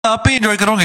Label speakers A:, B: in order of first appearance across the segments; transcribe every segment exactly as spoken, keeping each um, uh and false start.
A: आप ही इंजॉय करोगे।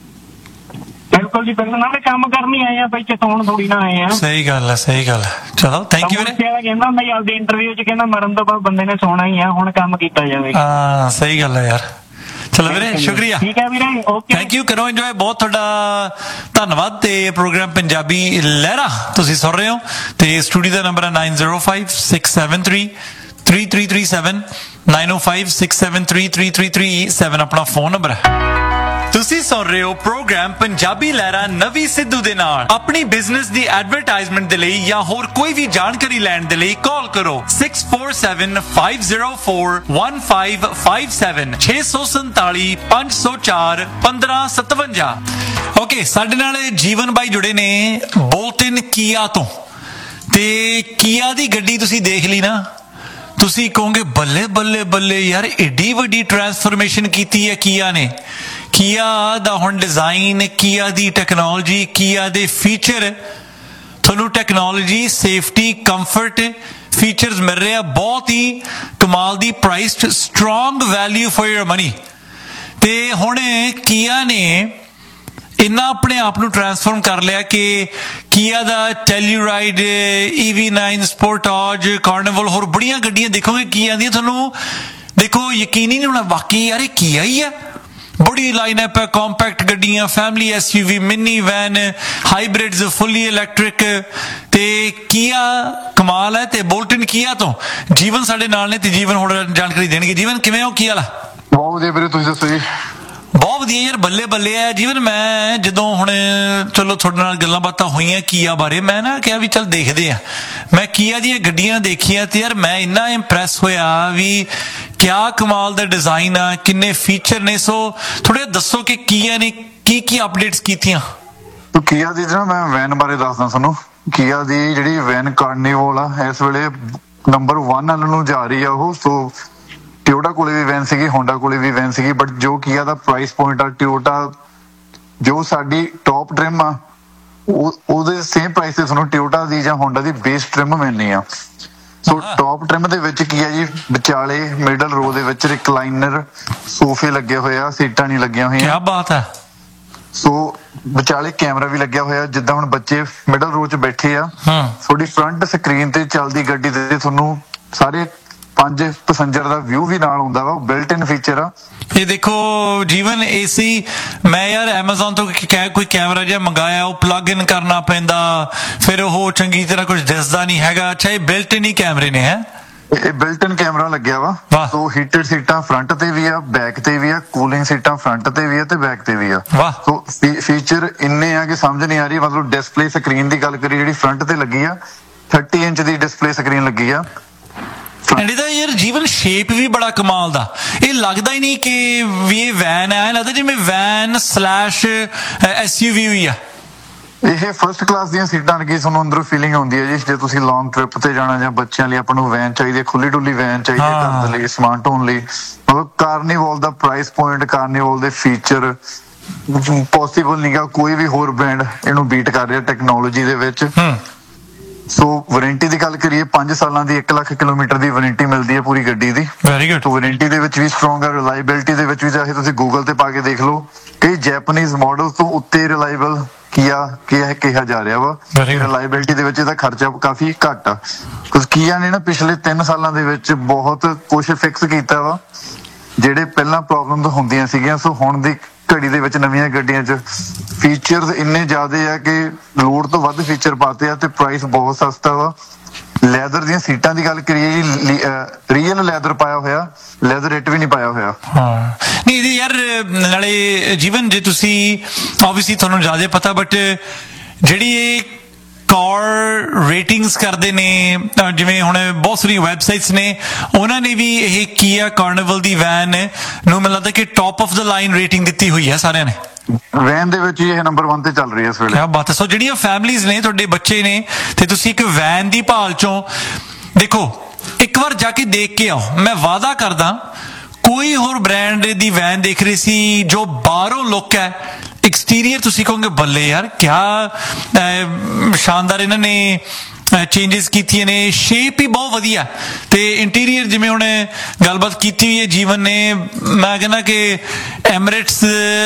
B: बिल्कुल जी बिल्कुल, नाले काम करनी आए हैं भाई, चताउण थोड़ी ना आए हैं।
A: सही गल है, सही गल है। चलो थैंक यू।
B: कहना मैं आपदी इंटरव्यू च कहना मरन तो बाद बंदे ने सोना ही है, हुण काम कीता जावेगा।
A: हां सही गल है यार। चलो वीरे शुक्रिया,
B: ठीक है वीरे, ओके
A: थैंक यू। करो इंजॉय, बहुत तुहाडा धन्नवाद। ते प्रोग्राम पंजाबी लहरा तुसीं सुन रहे हो ते स्टूडियो दा नंबर है nine zero five six seven three three three three seven nine ओ five six seven three three three three seven अपना फोन नंबर है। ਤੁਸੀਂ ਸੁਣ ਰਹੇ ਹੋ ਪ੍ਰੋਗਰਾਮ ਪੰਜਾਬੀ ਲਹਿਰਾ ਨਵੀਂ ਸਿੱਧੂ ਦੇ ਨਾਲ। ਆਪਣੀ ਬਿਜ਼ਨਸ ਦੀ ਐਡਵਰਟਾਈਜ਼ਮੈਂਟ ਦੇ ਲਈ ਜਾਂ ਹੋਰ ਕੋਈ ਵੀ ਜਾਣਕਾਰੀ ਲੈਣ ਦੇ ਲਈ ਕਾਲ ਕਰੋ six four seven five zero four one five five seven छे सौ संताली पांच सौ चार पंद्रह सतवंजा। ਓਕੇ, ਸਾਡੇ ਨਾਲ ਜੀਵਨ ਬਾਈ ਜੁੜੇ ਨੇ ਬੋਲਟਨ ਕੀਆ ਤੋਂ। ਤੇ ਕੀਆ ਦੀ ਗੱਡੀ ਤੁਸੀਂ ਦੇਖ ਲਈ ਨਾ, ਤੁਸੀਂ ਕਹੋਗੇ ਬੱਲੇ ਬੱਲੇ ਬੱਲੇ ਯਾਰ, ਏਡੀ ਵੱਡੀ ਟਰਾਂਸਫਰਮੇਸ਼ਨ ਕੀਤੀ ਹੈ ਕੀਆ ਨੇ। ਕੀਆ ਦਾ ਹੁਣ ਡਿਜ਼ਾਈਨ, ਕੀਆ ਦੀ ਟੈਕਨੋਲੋਜੀ, ਕੀਆ ਦੇ ਫੀਚਰ, ਤੁਹਾਨੂੰ ਟੈਕਨੋਲੋਜੀ, ਸੇਫਟੀ, ਕੰਫਰਟ ਫੀਚਰਸ ਮਿਲ ਰਹੇ ਆ ਬਹੁਤ ਹੀ ਕਮਾਲ ਦੀ ਪ੍ਰਾਈਸਡ, strong value for your money. ਤੇ ਹੁਣ ਕੀਆ ਨੇ ਇੰਨਾ ਆਪਣੇ ਆਪ ਨੂੰ ਟਰਾਂਸਫਾਰਮ ਕਰ ਲਿਆ ਕਿ ਕੀਆ ਦਾ ਟੈਲੂਰਾਈਡ, ਈ ਵੀ ਨਾइन ਸਪੋਰਟਾਜ, ਕਾਰਨੀਵਲ, ਹੋਰ ਬੜੀਆਂ ਗੱਡੀਆਂ ਦੇਖੋਗੇ ਕੀਆ ਦੀਆਂ, ਤੁਹਾਨੂੰ ਦੇਖੋ ਯਕੀਨ ਹੀ ਨਹੀਂ ਹੋਣਾ ਵਾਕਈ ਯਾਰ ਇਹ ਕੀਆ ਹੀ ਆ। बड़ी लाइनअप है, कॉम्पैक्ट गड्डियां, family S U we, mini van, hybrids, fully electric ते किया कमाल है। ते बोल्टन किया तो जीवन साडे नाल ने ते जीवन होर जानकारी देणगे। जीवन किवें हो, की हाल है?
C: बहुत वधिया वीरे, तुसीं दसो जी?
A: बहुत वधिया यार, बल्ले बल्ले है। जीवन मैं जदों हुण चलो तुहाडे नाल गल्लां बातां होईयां किया बारे, मैं ना कहा भी चल देखदे आ। मैं किया दी गड्डियां देखियां ते यार मैं इन्ना इंप्रैस होया भी क्या कमाल दा डिजाइन आ, किन्ने फीचर ने। सो थोड़ा दसो कि किया ने की की अपडेट्स कीतियां।
C: तो किया दी ना मैं वैन बारे दसदा तुहानूं। किया दी जिहड़ी वैन कार्निवल आ इस वेले नंबर वन वाल नूं जा रही आ। ओह सो ਟਿਓਟਾ ਕੋਲੇ ਵੀ ਵੈਨ ਸੀਗੀ, ਹੋਂਡਾ ਕੋਲੇ ਵੀ ਵੈਨ ਸੀਗੀ, ਬਟ ਜੋ ਕੀਆ ਦਾ ਪ੍ਰਾਈਸ ਪੁਆਇੰਟ ਆ, ਟਿਓਟਾ ਜੋ ਸਾਡੀ ਟੌਪ ਟ੍ਰਿਮ ਆ ਉਹਦੇ ਸੇਮ ਪ੍ਰਾਈਸ ਤੇ ਤੁਹਾਨੂੰ ਟਿਓਟਾ ਦੀ ਜਾਂ ਹੋਂਡਾ ਦੀ ਬੇਸ ਟ੍ਰਿਮ ਮਿਲਣੀ ਆ। ਸੋ ਟੌਪ ਟ੍ਰਿਮ ਦੇ ਵਿੱਚ ਕੀ ਆ ਜੀ, ਵਿਚਾਲੇ ਮਿਡਲ ਰੋ ਦੇ ਵਿੱਚ ਰਿਕਲਾਈਨਰ ਸੋਫੇ ਲੱਗੇ ਹੋਏ ਆ, ਸੀਟਾਂ ਨਹੀਂ ਲੱਗੀਆਂ ਹੋਈਆਂ।
A: ਕੀ ਬਾਤ ਹੈ।
C: ਸੋ ਵਿਚਾਲੇ ਕੈਮਰਾ ਵੀ ਲੱਗਿਆ ਹੋਇਆ, ਜਿੱਦਾਂ ਹੁਣ ਬੱਚੇ ਮਿਡਲ ਰੋ 'ਚ ਬੈਠੇ ਆ, ਤੁਹਾਡੀ ਫਰੰਟ ਸਕਰੀਨ ਤੇ ਚੱਲਦੀ ਗੱਡੀ ਤੇ ਤੁਹਾਨੂੰ ਸਾਰੇ ਪੰਜ ਪੈਸੰਜਰ ਦਾ ਵਿਊ ਵੀ ਨਾਲ ਹੁੰਦਾ ਵਾ, ਬਿਲਟ ਇਨ ਫੀਚਰ ਆ।
A: ਇਹ ਦੇਖੋ ਜੀਵਨ ਏਸੀ, ਮੈਂ ਯਾਰ ਐਮਾਜ਼ਨ ਤੋਂ ਕੋਈ ਕੈਮਰਾ ਜਿਹਾ ਮੰਗਾਇਆ, ਉਹ ਪਲੱਗ ਇਨ ਕਰਨਾ ਪੈਂਦਾ, ਫਿਰ ਉਹ ਚੰਗੀ ਤਰ੍ਹਾਂ ਕੁਝ ਦਿਸਦਾ ਨਹੀਂ ਹੈਗਾ। ਅੱਛਾ ਇਹ ਬਿਲਟ ਇਨ ਹੀ ਕੈਮਰੇ ਨੇ ਹੈ?
C: ਇਹ ਬਿਲਟ ਇਨ ਕੈਮਰਾ ਲੱਗਿਆ ਵਾ। ਸੋ ਹੀਟਡ ਸੀਟਾਂ ਫਰੰਟ ਤੇ ਵੀ ਆ, ਬੈਕ ਤੇ ਵੀ ਆ, ਕੂਲਿੰਗ ਸੀਟਾਂ ਫਰੰਟ ਤੇ ਵੀ ਆ ਤੇ ਬੈਕ ਤੇ ਵੀ ਆ। ਸੋ ਫੀਚਰ ਇੰਨੇ ਆ ਕਿ ਸਮਝ ਨਹੀਂ ਆ ਰਹੀ। ਮਤਲਬ ਡਿਸਪਲੇ ਸਕਰੀਨ ਦੀ ਗੱਲ ਕਰੀ ਜਿਹੜੀ ਫਰੰਟ ਤੇ ਲੱਗੀ ਆ, ਥਰਟੀ ਇੰਚ ਦੀ ਡਿਸਪਲੇ ਸਕਰੀਨ ਲੱਗੀ ਆ। ਇਹਦਾ
A: ਯਾਰ ਜੀਵਨ ਸ਼ੇਪ ਵੀ ਬੜਾ ਕਮਾਲ ਦਾ। ਇਹ ਲੱਗਦਾ ਹੀ ਨਹੀਂ ਕਿ ਵੀ ਇਹ ਵੈਨ ਹੈ, ਲੱਗਦਾ ਜਿਵੇਂ ਵੈਨ ਸਲੈਸ਼ ਐਸ ਯੂ ਵੀ ਹੋਈ ਆ।
C: ਇਹ ਫਸਟ ਕਲਾਸ ਦੀਆਂ ਸੀਟਾਂ ਲੱਗੀ, ਤੁਹਾਨੂੰ ਅੰਦਰੋਂ ਫੀਲਿੰਗ ਆਉਂਦੀ ਹੈ ਜੀ। ਜੇ ਤੁਸੀਂ ਲੌਂਗ ਟ੍ਰਿਪ ਤੇ ਜਾਣਾ ਜਾਂ ਬੱਚਿਆਂ ਲਈ ਆਪਾਂ ਨੂੰ ਵੈਨ ਚਾਹੀਦੀ ਹੈ, ਖੁੱਲੀ ਡੁੱਲੀ ਵੈਨ ਚਾਹੀਦੀ ਹੈ ਘਰ ਦੇ ਲਈ, ਸਮਾਨ ਢੋਣ ਲਈ। ਮਤਲਬ ਕਾਰਨੀਵਲ ਦਾ ਪ੍ਰਾਈਸ ਪੁਆਇੰਟ, ਕਾਰਨੀਵਲ ਦੇ ਫੀਚਰ ਪੋਸੀਬਲ ਨਹੀਂਗਾ ਕੋਈ ਵੀ ਹੋਰ ਬ੍ਰਾਂਡ ਇਹਨੂੰ ਬੀਟ ਕਰ ਰਿਹਾ ਟੈਕਨੋਲੋਜੀ ਦੇ ਵਿੱਚ। ਸੋ ਵਾਰੰਟੀ ਦੀ ਗੱਲ ਕਰੀਏ, ਪੰਜ ਸਾਲਾਂ ਦੀ ਇੱਕ ਲੱਖ ਕਿਲੋਮੀਟਰ ਦੀ ਵਾਰੰਟੀ ਮਿਲਦੀ ਹੈ ਪੂਰੀ ਗੱਡੀ ਦੀ।
A: Very good.
C: ਵਾਰੰਟੀ ਦੇ ਵਿੱਚ ਵੀ ਸਟਰੋਂਗ ਹੈ, ਰਿਲਾਇਬਿਲਿਟੀ ਦੇ ਵਿੱਚ ਵੀ ਚਾਹੇ ਤੁਸੀਂ ਗੂਗਲ ਤੇ ਪਾ ਕੇ ਦੇਖ ਲਓ, ਕਈ ਜੈਪਨੀਜ਼ ਮਾਡਲ ਤੋਂ ਉੱਤੇ ਰਿਲਾਇਬਲ ਕੀਆ ਕਿਹਾ ਕਿਹਾ ਜਾ ਰਿਹਾ ਵਾ। ਰਿਲਾਇਬਿਲਿਟੀ ਦੇ ਵਿੱਚ ਇਹਦਾ ਖਰਚਾ ਕਾਫੀ ਘੱਟ ਆ, ਕਿਉਂਕਿ ਕੀਆ ਨੇ ਨਾ ਪਿਛਲੇ ਤਿੰਨ ਸਾਲਾਂ ਦੇ ਵਿੱਚ ਬਹੁਤ ਕੁਛ ਫਿਕਸ ਕੀਤਾ ਵਾ ਜਿਹੜੇ ਪਹਿਲਾਂ ਪ੍ਰੋਬਲਮ ਹੁੰਦੀਆਂ ਸੀਗੀਆਂ। ਸੋ ਹੁਣ ਦੀ ਘੜੀ ਦੇ ਵਿੱਚ ਨਵੀਆਂ ਗੱਡੀਆਂ 'ਚ ਫੀਚਰਸ ਇੰਨੇ ਜ਼ਿਆਦੇ ਆ ਕਿ ਲੋੜ ਤੋਂ ਵੱਧ ਫੀਚਰ ਪਾਤੇ ਆ ਤੇ ਪ੍ਰਾਈਸ ਬਹੁਤ ਸਸਤਾ ਵਾ। ਲੈਦਰ ਦੀਆਂ ਸੀਟਾਂ ਦੀ ਗੱਲ ਕਰੀਏ ਜੀ, ਰੀਅਲ ਲੈਦਰ ਪਾਇਆ ਹੋਇਆ, ਲੈਦਰ ਰੇਟ ਵੀ ਨਹੀਂ ਪਾਇਆ ਹੋਇਆ।
A: ਹਾਂ ਨਹੀਂ ਇਹਦੀ ਯਾਰ ਨਾਲੇ ਜੀਵਨ ਜੇ ਤੁਸੀਂ ਆਬਵੀਅਸਲੀ ਤੁਹਾਨੂੰ ਜ਼ਿਆਦਾ ਪਤਾ, ਬਟ ਜਿਹੜੀ ਇਹ ਕਾਰ ਰੇਟਿੰਗਸ ਕਰਦੇ ਨੇ, ਜਿਵੇਂ ਹੁਣ ਬਹੁਤ ਸਾਰੀਆਂ ਵੈਬਸਾਈਟਸ ਨੇ, ਉਹਨਾਂ ਨੇ ਵੀ ਇਹ ਕੀਆ ਕਾਰਨੀਵਲ ਦੀ ਵੈਨ ਨੂੰ ਮੈਨੂੰ ਲੱਗਦਾ ਕਿ top of the line rating ਦਿੱਤੀ ਹੋਈ ਹੈ ਸਾਰਿਆਂ ਨੇ।
C: ਵੈਨ ਦੇ ਵਿੱਚ ਇਹ ਨੰਬਰ वन ਤੇ ਚੱਲ ਰਹੀ ਹੈ ਇਸ ਵੇਲੇ।
A: ਕਿਆ ਬਾਤ ਹੈ। ਸੋ ਜਿਹੜੀਆਂ ਫੈਮਲੀਜ਼ ਨੇ, ਤੁਹਾਡੇ ਬੱਚੇ ਨੇ ਤੇ ਤੁਸੀਂ ਇੱਕ ਵੈਨ ਦੀ ਭਾਲ ਚੋਂ, ਦੇਖੋ ਇੱਕ ਵਾਰ ਜਾ ਕੇ ਦੇਖ ਕੇ ਆਓ। ਮੈਂ ਵਾਅਦਾ ਕਰਦਾ ਕੋਈ ਹੋਰ ਬ੍ਰਾਂਡ ਦੀ ਵੈਨ ਦੇਖ ਰਹੀ ਸੀ ਜੋ ਬਾਹਰੋਂ ਲੁੱਕ ਹੈ, ਐਕਸਟੀਰੀਅਰ ਤੁਸੀਂ ਕਹੋਗੇ ਬੱਲੇ ਯਾਰ ਕਿਆ ਸ਼ਾਨਦਾਰ ਇਹਨਾਂ ਨੇ ਚੇਂਜਸ ਕੀਤੀਆਂ ਨੇ। ਸ਼ੇਪ ਹੀ ਬਹੁਤ ਵਧੀਆ ਤੇ ਇੰਟੀਰੀਅਰ ਜਿਵੇਂ ਹੁਣ ਗੱਲਬਾਤ ਕੀਤੀ ਹੋਈ ਹੈ ਜੀਵਨ ਨੇ, ਮੈਂ ਕਹਿੰਦਾ ਕਿ ਐਮਿਰੇਟਸ